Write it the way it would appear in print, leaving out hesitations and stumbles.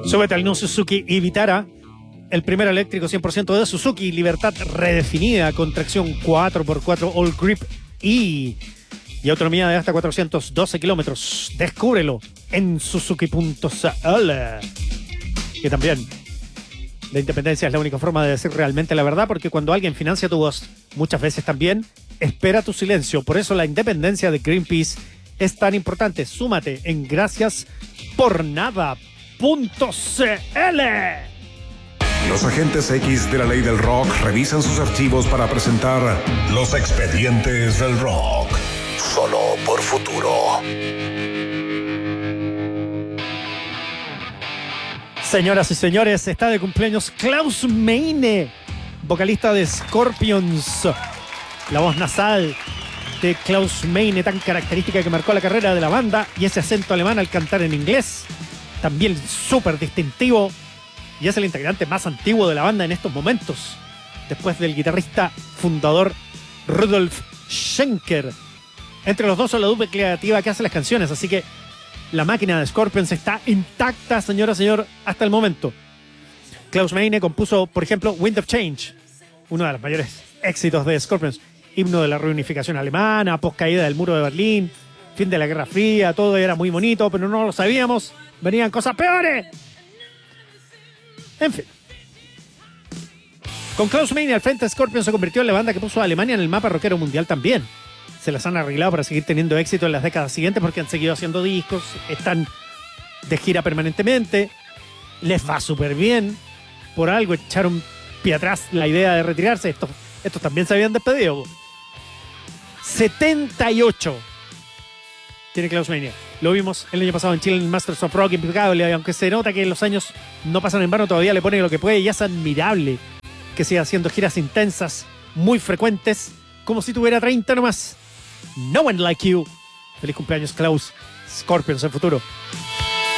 Súbete al New Suzuki y Vitara, el primer eléctrico 100% de Suzuki, libertad redefinida con tracción 4x4 All Grip y autonomía de hasta 412 kilómetros. Descúbrelo en suzuki.cl. Que también la independencia es la única forma de decir realmente la verdad, porque cuando alguien financia tu voz, muchas veces también espera tu silencio. Por eso la independencia de Greenpeace es tan importante. Súmate en graciaspornada.cl. Los agentes X de la ley del rock revisan sus archivos para presentar Los Expedientes del Rock. Solo por Futuro. Señoras y señores, está de cumpleaños Klaus Meine, vocalista de Scorpions. La voz nasal de Klaus Meine, tan característica que marcó la carrera de la banda, y ese acento alemán al cantar en inglés, también súper distintivo. Y es el integrante más antiguo de la banda en estos momentos, después del guitarrista fundador Rudolf Schenker. Entre los dos son la dupla creativa que hace las canciones, así que la máquina de Scorpions está intacta, señora, señor, hasta el momento. Klaus Meine compuso, por ejemplo, Wind of Change, uno de los mayores éxitos de Scorpions, himno de la reunificación alemana, poscaída del muro de Berlín, fin de la Guerra Fría, todo era muy bonito, pero no lo sabíamos, venían cosas peores. En fin. Con Klaus Meine al frente, Scorpions se convirtió en la banda que puso a Alemania en el mapa rockero mundial también. Se las han arreglado para seguir teniendo éxito en las décadas siguientes porque han seguido haciendo discos, están de gira permanentemente, les va súper bien. Por algo echaron pie atrás la idea de retirarse. Estos también se habían despedido. 78 tiene Klaus Meine. Lo vimos el año pasado en Chile en Masters of Rock, impecable, aunque se nota que los años no pasan en vano, todavía le pone lo que puede y es admirable que siga haciendo giras intensas, muy frecuentes, como si tuviera 30 nomás. No One Like You. Feliz cumpleaños, Klaus. Scorpions en futuro.